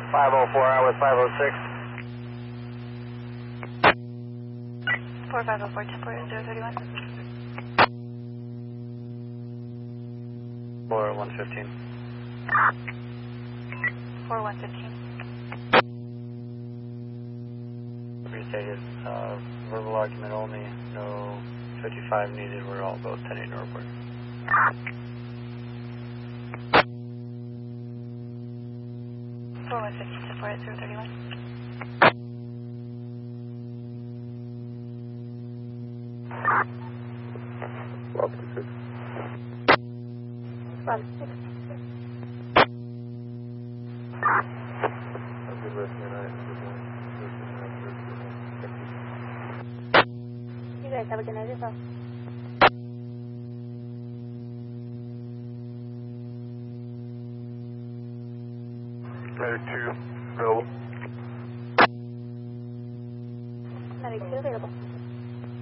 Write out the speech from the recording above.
504 out with 506. 4504, temporary 031. 4115. 4115. Restated, verbal argument only, no 55 needed, we're all both 10-8 report. Forward 15 support at 031. Welcome, 6. Welcome, 6. Have a good rest of your night. You guys have a good night as well. Medic 2, available. Medic 2 available.